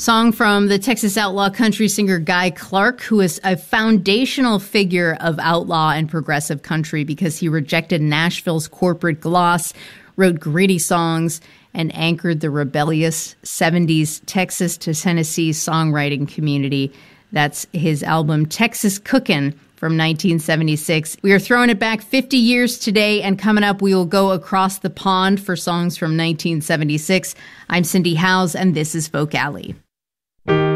Song from the Texas outlaw country singer Guy Clark, who is a foundational figure of outlaw and progressive country because he rejected Nashville's corporate gloss, wrote gritty songs, and anchored the rebellious 70s Texas to Tennessee songwriting community. That's his album Texas Cookin' from 1976. We are throwing it back 50 years today, and coming up, we will go across the pond for songs from 1976. I'm Cindy Howes, and this is Folk Alley.